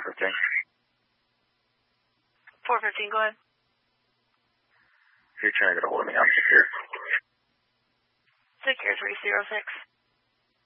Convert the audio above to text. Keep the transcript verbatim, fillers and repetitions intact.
fifteen. four fifteen, go ahead. You're trying to get a hold of me. I'm secure. Secure three zero six.